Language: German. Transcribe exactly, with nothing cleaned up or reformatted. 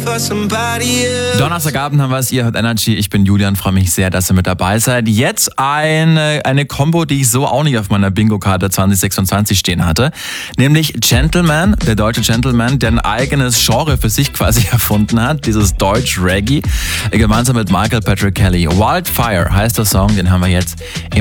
Donnerstagabend haben wir es, ihr hört Energy, ich bin Julian, freue mich sehr, dass ihr mit dabei seid. Jetzt eine, eine Combo, die ich so auch nicht auf meiner Bingo-Karte zwanzig sechsundzwanzig stehen hatte, nämlich Gentleman, der deutsche Gentleman, der ein eigenes Genre für sich quasi erfunden hat, dieses Deutsch-Reggae, gemeinsam mit Michael Patrick Kelly. Wildfire heißt der Song, den haben wir jetzt im